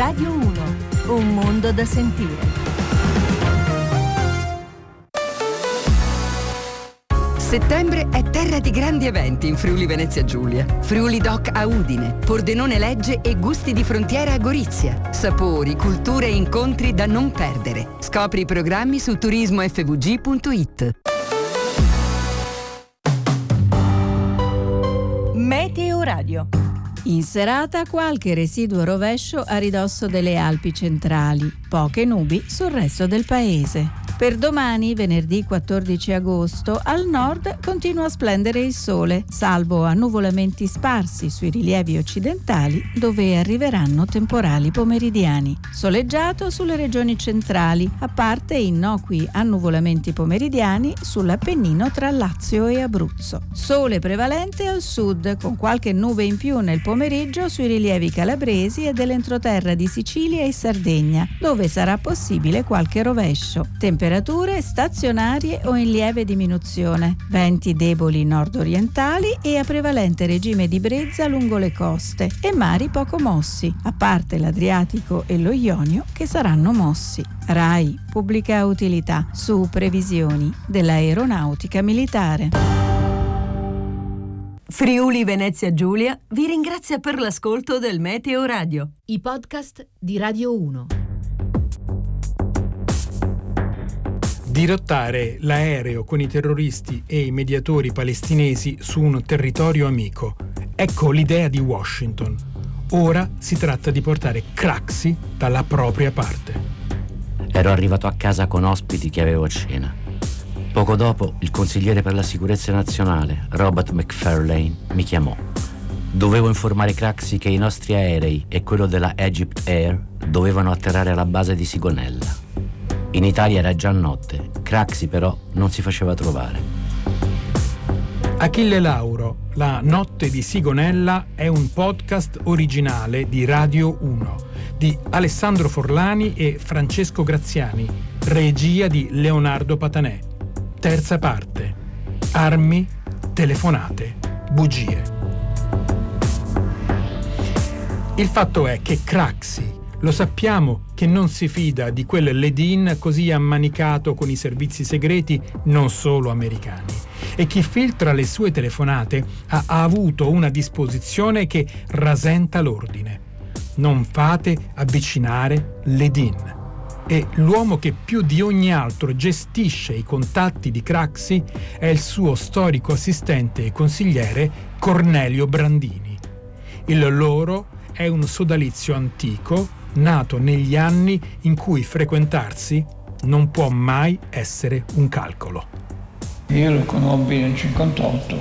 Radio 1, un mondo da sentire. Settembre è terra di grandi eventi in Friuli Venezia Giulia. Friuli Doc a Udine, Pordenone Legge e gusti di frontiera a Gorizia. Sapori, culture e incontri da non perdere. Scopri i programmi su turismofvg.it. Meteo Radio. In serata qualche residuo rovescio a ridosso delle Alpi centrali, poche nubi sul resto del paese. Per domani, venerdì 14 agosto, al nord continua a splendere il sole, salvo annuvolamenti sparsi sui rilievi occidentali, dove arriveranno temporali pomeridiani. Soleggiato sulle regioni centrali, a parte innocui annuvolamenti pomeridiani sull'Appennino tra Lazio e Abruzzo. Sole prevalente al sud, con qualche nube in più nel pomeriggio sui rilievi calabresi e dell'entroterra di Sicilia e Sardegna, dove sarà possibile qualche rovescio. Temperature stazionarie o in lieve diminuzione, venti deboli nord-orientali e a prevalente regime di brezza lungo le coste e mari poco mossi, a parte l'Adriatico e lo Ionio che saranno mossi. RAI Pubblica Utilità su previsioni dell'Aeronautica Militare. Friuli Venezia Giulia vi ringrazia per l'ascolto del Meteo Radio. I podcast di Radio 1. Dirottare l'aereo con i terroristi e i mediatori palestinesi su un territorio amico. Ecco l'idea di Washington. Ora si tratta di portare Craxi dalla propria parte. Ero arrivato a casa con ospiti che avevo a cena. Poco dopo il consigliere per la sicurezza nazionale, Robert McFarlane, mi chiamò. Dovevo informare Craxi che i nostri aerei e quello della Egypt Air dovevano atterrare alla base di Sigonella. In Italia era già notte, Craxi però non si faceva trovare. Achille Lauro, La notte di Sigonella è un podcast originale di Radio 1 di Alessandro Forlani e Francesco Graziani, regia di Leonardo Patanè. Terza parte. Armi, telefonate, bugie. Il fatto è che Craxi, lo sappiamo che non si fida di quel Ledin così ammanicato con i servizi segreti non solo americani, e chi filtra le sue telefonate ha avuto una disposizione che rasenta l'ordine. Non fate avvicinare Ledin. E l'uomo che più di ogni altro gestisce i contatti di Craxi è il suo storico assistente e consigliere Cornelio Brandini. Il loro è un sodalizio antico nato negli anni in cui frequentarsi non può mai essere un calcolo. Io lo conobbi nel 58.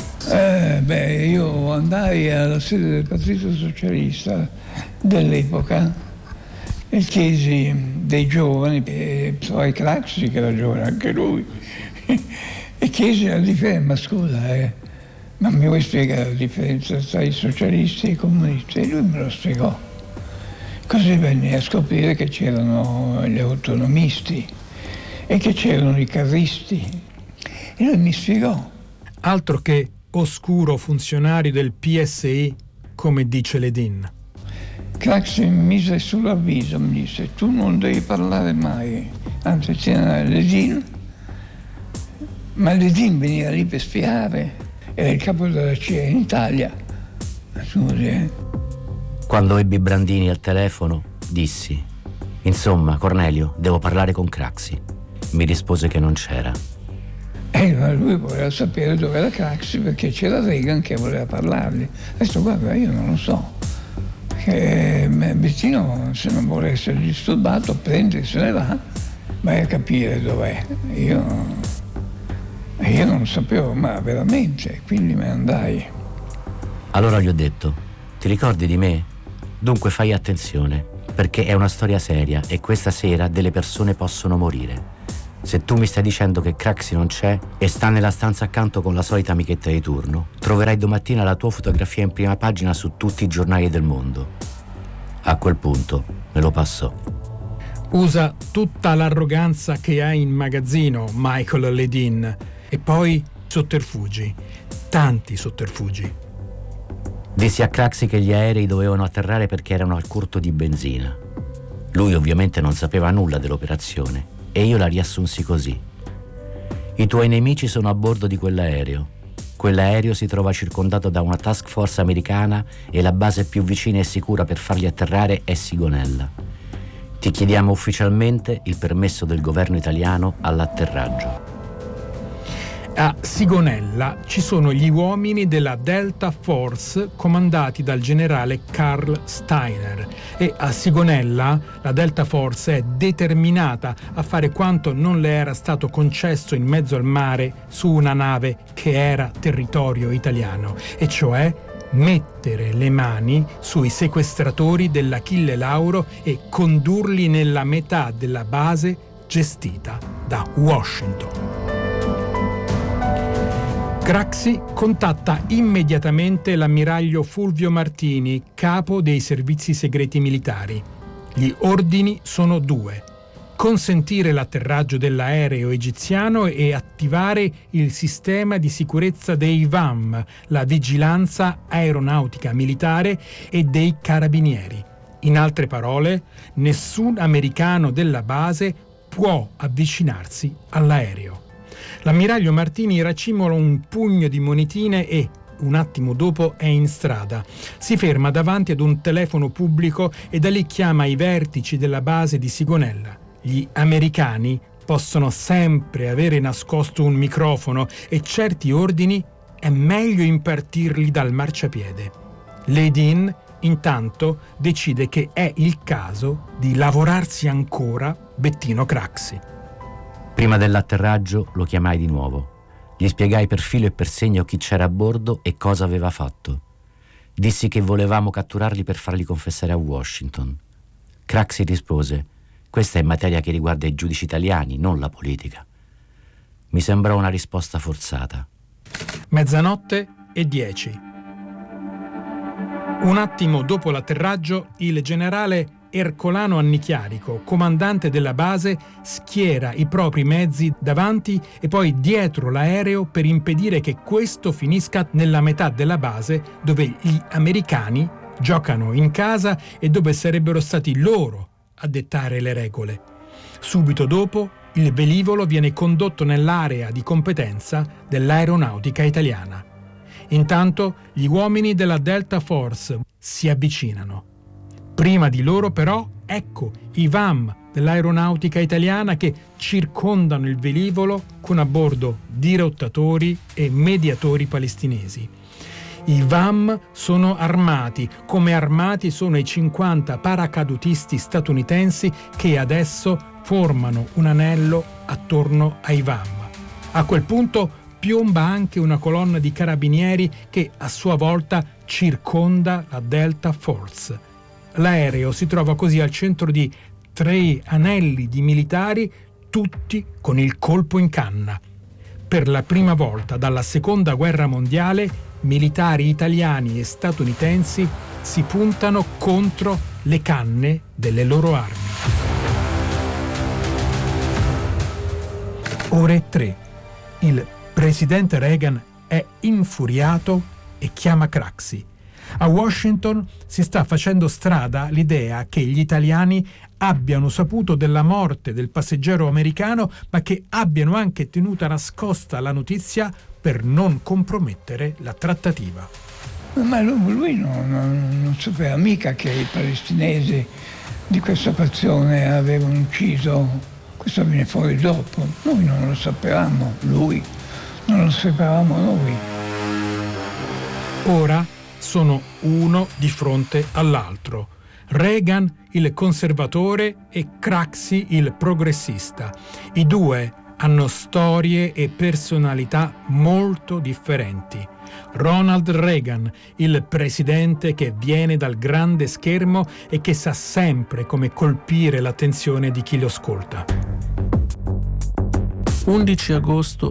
Io andai alla sede del Partito Socialista dell'epoca e chiesi dei giovani, e poi Craxi che era giovane anche lui, e chiesi la differenza, ma scusa, ma mi vuoi spiegare la differenza tra i socialisti e i comunisti? E lui me lo spiegò. Così venni a scoprire che c'erano gli autonomisti e che c'erano i carristi. E lui mi spiegò. Altro che oscuro funzionario del PSI, come dice Ledin. Craxi mi mise sull'avviso, mi disse: tu non devi parlare mai, anzi c'era Ledin, ma Ledin veniva lì per spiare, era il capo della CIA in Italia. Scusi, Quando ebbi Brandini al telefono, dissi: insomma, Cornelio, devo parlare con Craxi. Mi rispose che non c'era. Ma lui voleva sapere dove era Craxi perché c'era Reagan che voleva parlargli. Ha detto: guarda, io non lo so. Che Bettino, se non vuole essere disturbato, prende e se ne va, vai a capire dov'è. Io non lo sapevo, ma veramente, quindi me ne andai. Allora gli ho detto: ti ricordi di me? Dunque fai attenzione, perché è una storia seria e questa sera delle persone possono morire. Se tu mi stai dicendo che Craxi non c'è e sta nella stanza accanto con la solita amichetta di turno, troverai domattina la tua fotografia in prima pagina su tutti i giornali del mondo. A quel punto me lo passò. Usa tutta l'arroganza che ha in magazzino Michael Ledin e poi sotterfugi, tanti sotterfugi. Dissi a Craxi che gli aerei dovevano atterrare perché erano al corto di benzina. Lui ovviamente non sapeva nulla dell'operazione e io la riassunsi così. I tuoi nemici sono a bordo di quell'aereo. Quell'aereo si trova circondato da una task force americana e la base più vicina e sicura per farli atterrare è Sigonella. Ti chiediamo ufficialmente il permesso del governo italiano all'atterraggio. A Sigonella ci sono gli uomini della Delta Force comandati dal generale Karl Steiner e a Sigonella la Delta Force è determinata a fare quanto non le era stato concesso in mezzo al mare su una nave che era territorio italiano, e cioè mettere le mani sui sequestratori dell'Achille Lauro e condurli nella metà della base gestita da Washington. Craxi contatta immediatamente l'ammiraglio Fulvio Martini, capo dei servizi segreti militari. Gli ordini sono due: consentire l'atterraggio dell'aereo egiziano e attivare il sistema di sicurezza dei VAM, la vigilanza aeronautica militare, e dei carabinieri. In altre parole, nessun americano della base può avvicinarsi all'aereo. L'ammiraglio Martini racimola un pugno di monetine e, un attimo dopo, è in strada. Si ferma davanti ad un telefono pubblico e da lì chiama i vertici della base di Sigonella. Gli americani possono sempre avere nascosto un microfono e certi ordini è meglio impartirli dal marciapiede. Ledin, intanto, decide che è il caso di lavorarsi ancora Bettino Craxi. Prima dell'atterraggio lo chiamai di nuovo. Gli spiegai per filo e per segno chi c'era a bordo e cosa aveva fatto. Dissi che volevamo catturarli per farli confessare a Washington. Craxi rispose: questa è materia che riguarda i giudici italiani, non la politica. Mi sembrò una risposta forzata. 00:10. Un attimo dopo l'atterraggio, il generale Ercolano Annichiarico, comandante della base, schiera i propri mezzi davanti e poi dietro l'aereo per impedire che questo finisca nella metà della base dove gli americani giocano in casa e dove sarebbero stati loro a dettare le regole. Subito dopo, il velivolo viene condotto nell'area di competenza dell'aeronautica italiana. Intanto gli uomini della Delta Force si avvicinano. Prima di loro però, ecco i VAM dell'aeronautica italiana che circondano il velivolo con a bordo dirottatori e mediatori palestinesi. I VAM sono armati, come armati sono i 50 paracadutisti statunitensi che adesso formano un anello attorno ai VAM. A quel punto piomba anche una colonna di carabinieri che a sua volta circonda la Delta Force. L'aereo si trova così al centro di 3 anelli di militari, tutti con il colpo in canna. Per la prima volta dalla Seconda Guerra Mondiale, militari italiani e statunitensi si puntano contro le canne delle loro armi. Ore 3. Il presidente Reagan è infuriato e chiama Craxi. A Washington si sta facendo strada l'idea che gli italiani abbiano saputo della morte del passeggero americano, ma che abbiano anche tenuta nascosta la notizia per non compromettere la trattativa. Ma lui non sapeva mica che i palestinesi di questa fazione avevano ucciso. Questo viene fuori dopo. Noi non lo sapevamo, lui non lo sapevamo noi. Ora sono uno di fronte all'altro. Reagan il conservatore e Craxi il progressista. I due hanno storie e personalità molto differenti. Ronald Reagan, il presidente che viene dal grande schermo e che sa sempre come colpire l'attenzione di chi lo ascolta. 11 agosto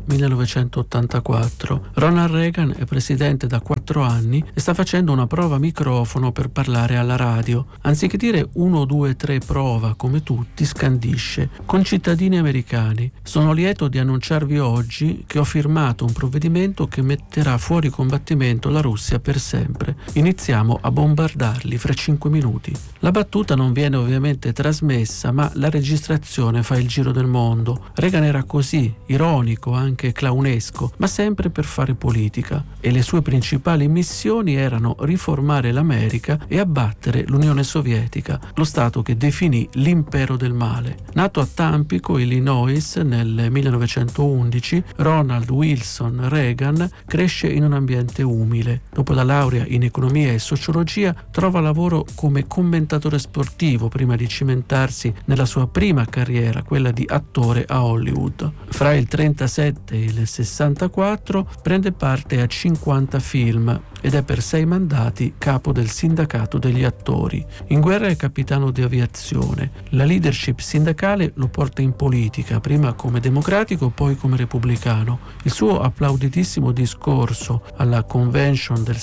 1984. Ronald Reagan è presidente da 4 anni e sta facendo una prova microfono per parlare alla radio. Anziché dire 1, 2, 3 prova come tutti, scandisce: concittadini americani, sono lieto di annunciarvi oggi che ho firmato un provvedimento che metterà fuori combattimento la Russia per sempre. Iniziamo a bombardarli fra 5 minuti. La battuta non viene ovviamente trasmessa, ma la registrazione fa il giro del mondo. Reagan era così, ironico, anche clownesco, ma sempre per fare politica, e le sue principali missioni erano riformare l'America e abbattere l'Unione Sovietica, lo stato che definì l'impero del male. Nato a Tampico, Illinois, nel 1911, Ronald Wilson Reagan cresce in un ambiente umile. Dopo la laurea in economia e sociologia, trova lavoro come commentatore sportivo prima di cimentarsi nella sua prima carriera, quella di attore a Hollywood. Fra il 1937 e il 1964 prende parte a 50 film ed è per 6 mandati capo del sindacato degli attori. In guerra è capitano di aviazione. La leadership sindacale lo porta in politica, prima come democratico, poi come repubblicano. Il suo applauditissimo discorso alla convention del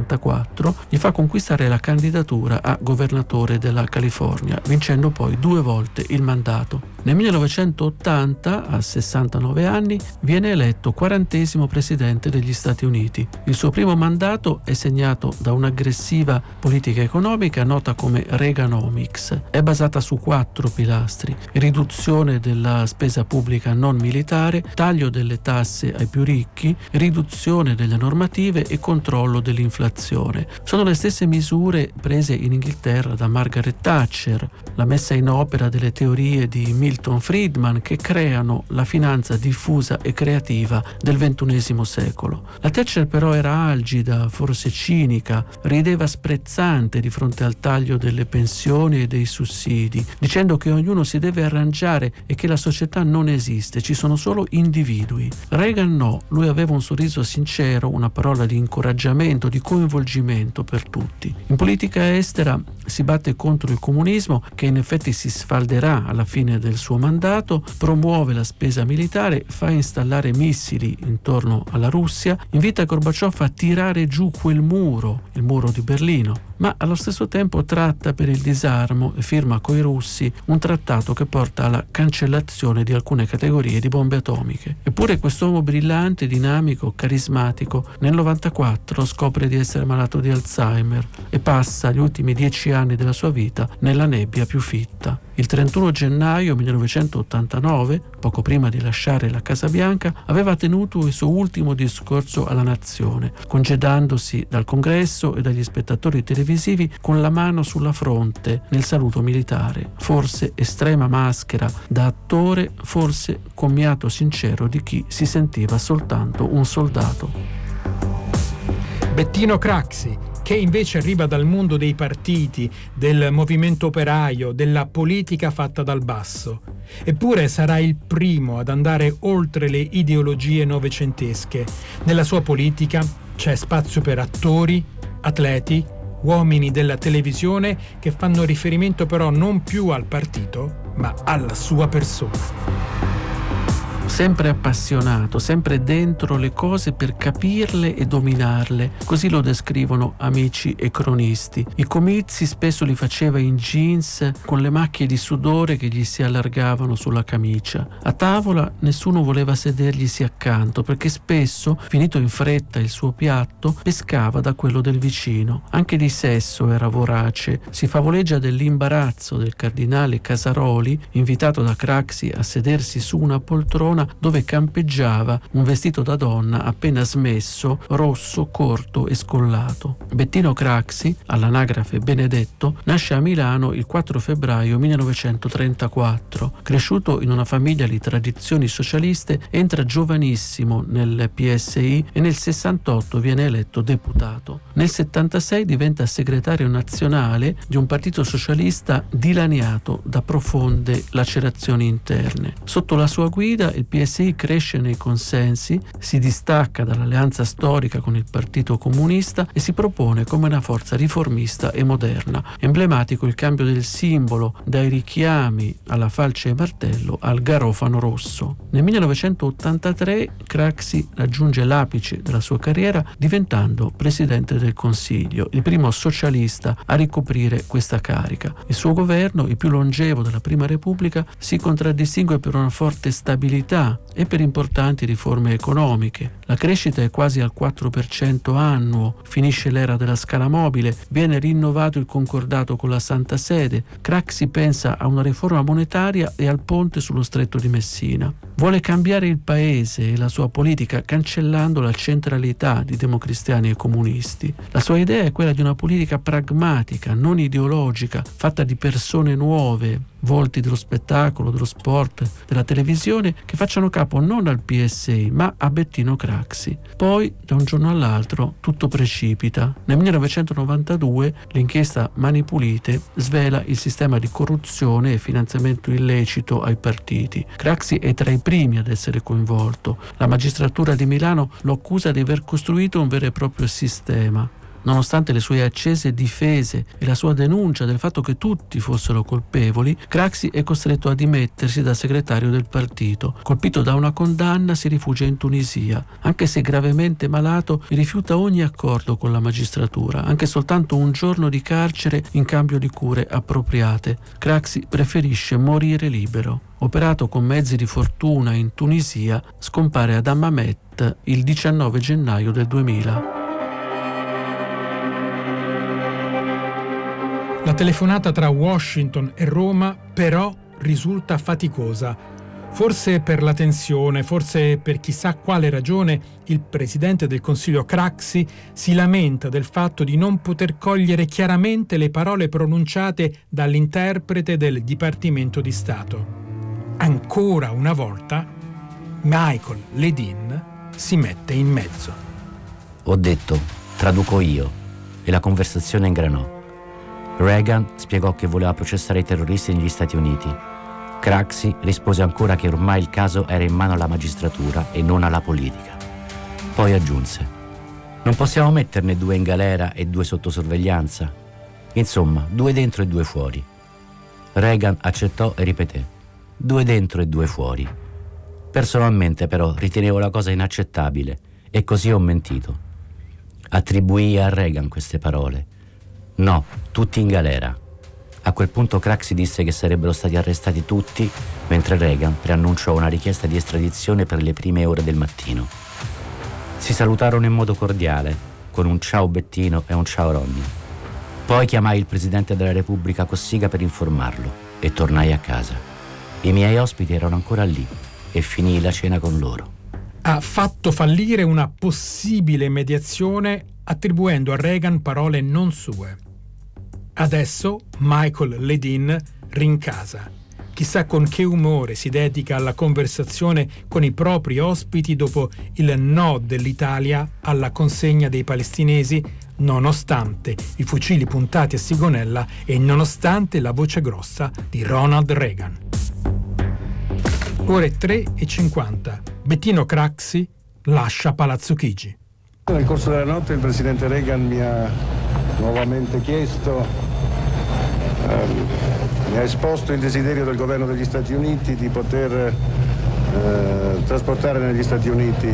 64 gli fa conquistare la candidatura a governatore della California, vincendo poi 2 volte il mandato. Nel 1980, a 69 anni, viene eletto 40° presidente degli Stati Uniti. Il suo primo mandato è segnato da un'aggressiva politica economica nota come Reaganomics. È basata su 4 pilastri: riduzione della spesa pubblica non militare, taglio delle tasse ai più ricchi, riduzione delle normative e controllo dell'inflazione. Sono le stesse misure prese in Inghilterra da Margaret Thatcher, la messa in opera delle teorie di Milton Friedman che creano la finanza diffusa e creativa del XXI secolo. La Thatcher però era algida, forse cinica, rideva sprezzante di fronte al taglio delle pensioni e dei sussidi, dicendo che ognuno si deve arrangiare e che la società non esiste, ci sono solo individui. Reagan no, lui aveva un sorriso sincero, una parola di incoraggiamento, di coinvolgimento per tutti. In politica estera si batte contro il comunismo, che in effetti si sfalderà alla fine del suo mandato, promuove la spesa militare, fa installare missili intorno alla Russia, invita Gorbaciov a tirare giù quel muro, il muro di Berlino, ma allo stesso tempo tratta per il disarmo e firma coi russi un trattato che porta alla cancellazione di alcune categorie di bombe atomiche. Eppure quest'uomo brillante, dinamico, carismatico, nel 94 scopre di essere malato di Alzheimer e passa gli ultimi 10 anni della sua vita nella nebbia più fitta. Il 31 gennaio 1989, poco prima di lasciare la Casa Bianca, aveva tenuto il suo ultimo discorso alla nazione, congedandosi dal congresso e dagli spettatori televisivi con la mano sulla fronte nel saluto militare, forse estrema maschera da attore, forse commiato sincero di chi si sentiva soltanto un soldato. Bettino Craxi, che invece arriva dal mondo dei partiti, del movimento operaio, della politica fatta dal basso. Eppure sarà il primo ad andare oltre le ideologie novecentesche. Nella sua politica c'è spazio per attori, atleti, uomini della televisione che fanno riferimento però non più al partito, ma alla sua persona. Sempre appassionato, sempre dentro le cose per capirle e dominarle. Così lo descrivono amici e cronisti. I comizi spesso li faceva in jeans con le macchie di sudore che gli si allargavano sulla camicia. A tavola nessuno voleva sederglisi accanto perché spesso, finito in fretta il suo piatto, pescava da quello del vicino. Anche di sesso era vorace. Si favoleggia dell'imbarazzo del cardinale Casaroli, invitato da Craxi a sedersi su una poltrona dove campeggiava un vestito da donna appena smesso, rosso, corto e scollato. Bettino Craxi, all'anagrafe Benedetto, nasce a Milano il 4 febbraio 1934. Cresciuto in una famiglia di tradizioni socialiste, entra giovanissimo nel PSI e nel 68 viene eletto deputato. Nel 76 diventa segretario nazionale di un partito socialista dilaniato da profonde lacerazioni interne. Sotto la sua guida il il PSI cresce nei consensi, si distacca dall'alleanza storica con il Partito Comunista e si propone come una forza riformista e moderna. Emblematico il cambio del simbolo dai richiami alla falce e martello al garofano rosso. Nel 1983 Craxi raggiunge l'apice della sua carriera diventando Presidente del Consiglio, il primo socialista a ricoprire questa carica. Il suo governo, il più longevo della Prima Repubblica, si contraddistingue per una forte stabilità e per importanti riforme economiche. La crescita è quasi al 4% annuo, finisce l'era della scala mobile, viene rinnovato il concordato con la Santa Sede. Craxi pensa a una riforma monetaria e al ponte sullo Stretto di Messina. Vuole cambiare il paese e la sua politica cancellando la centralità di democristiani e comunisti. La sua idea è quella di una politica pragmatica, non ideologica, fatta di persone nuove, volti dello spettacolo, dello sport, della televisione, che facciano capo non al PSI ma a Bettino Craxi. Poi, da un giorno all'altro, tutto precipita. Nel 1992 l'inchiesta Mani Pulite svela il sistema di corruzione e finanziamento illecito ai partiti. Craxi è tra i primi ad essere coinvolto. La magistratura di Milano lo accusa di aver costruito un vero e proprio sistema. Nonostante le sue accese difese e la sua denuncia del fatto che tutti fossero colpevoli, Craxi è costretto a dimettersi da segretario del partito. Colpito da una condanna, si rifugia in Tunisia. Anche se gravemente malato, rifiuta ogni accordo con la magistratura, anche soltanto un giorno di carcere in cambio di cure appropriate. Craxi preferisce morire libero. Operato con mezzi di fortuna in Tunisia, scompare ad Hammamet il 19 gennaio del 2000. La telefonata tra Washington e Roma però risulta faticosa. Forse per la tensione, forse per chissà quale ragione, il presidente del Consiglio Craxi si lamenta del fatto di non poter cogliere chiaramente le parole pronunciate dall'interprete del Dipartimento di Stato. Ancora una volta, Michael Ledeen si mette in mezzo. Ho detto, traduco io, e la conversazione ingranò. Reagan spiegò che voleva processare i terroristi negli Stati Uniti. Craxi rispose ancora che ormai il caso era in mano alla magistratura e non alla politica. Poi aggiunse: non possiamo metterne 2 in galera e 2 sotto sorveglianza. Insomma, 2 dentro e 2 fuori. Reagan accettò e ripeté: 2 dentro e 2 fuori. Personalmente però ritenevo la cosa inaccettabile e così ho mentito. Attribuii a Reagan queste parole. No, tutti in galera. A quel punto Craxi disse che sarebbero stati arrestati tutti, mentre Reagan preannunciò una richiesta di estradizione per le prime ore del mattino. Si salutarono in modo cordiale, con un ciao Bettino e un ciao Ronny. Poi chiamai il Presidente della Repubblica Cossiga per informarlo e tornai a casa. I miei ospiti erano ancora lì e finii la cena con loro. Ha fatto fallire una possibile mediazione attribuendo a Reagan parole non sue. Adesso Michael Ledeen rincasa. Chissà con che umore si dedica alla conversazione con i propri ospiti dopo il no dell'Italia alla consegna dei palestinesi, nonostante i fucili puntati a Sigonella e nonostante la voce grossa di Ronald Reagan. Ore 3:50. Bettino Craxi lascia Palazzo Chigi. Nel corso della notte il presidente Reagan mi ha nuovamente chiesto, mi ha esposto il desiderio del governo degli Stati Uniti di poter trasportare negli Stati Uniti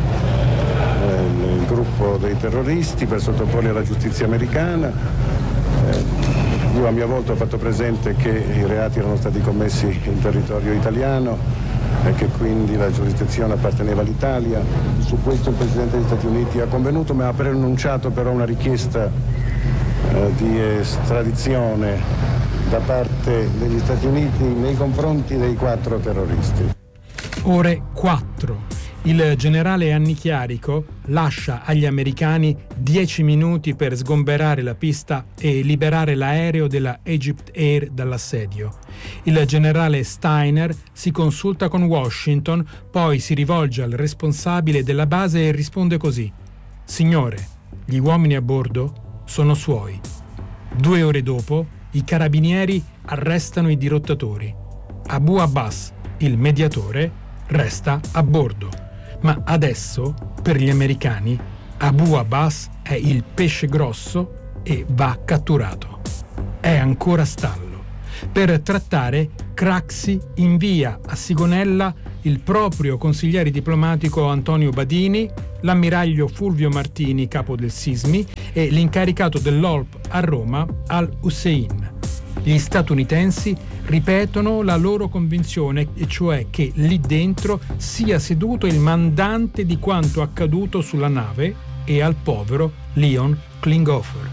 il gruppo dei terroristi per sottoporli alla giustizia americana. Io a mia volta ho fatto presente che i reati erano stati commessi in territorio italiano e che quindi la giurisdizione apparteneva all'Italia. Su questo il Presidente degli Stati Uniti ha convenuto, ma ha preannunciato però una richiesta di estradizione da parte degli Stati Uniti nei confronti dei 4 terroristi. Ore 4. Il generale Annichiarico lascia agli americani 10 minuti per sgomberare la pista e liberare l'aereo della Egypt Air dall'assedio. Il generale Steiner si consulta con Washington, poi si rivolge al responsabile della base e risponde così: «Signore, gli uomini a bordo sono suoi». 2 ore dopo, i carabinieri arrestano i dirottatori. Abu Abbas, il mediatore, resta a bordo. Ma adesso, per gli americani, Abu Abbas è il pesce grosso e va catturato. È ancora stallo. Per trattare, Craxi invia a Sigonella il proprio consigliere diplomatico Antonio Badini, l'ammiraglio Fulvio Martini, capo del SISMI, e l'incaricato dell'OLP a Roma, Al-Hussein. Gli statunitensi ripetono la loro convinzione, e cioè che lì dentro sia seduto il mandante di quanto accaduto sulla nave e al povero Leon Klinghoffer.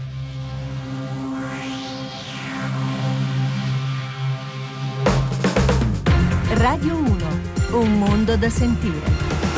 Radio 1, un mondo da sentire.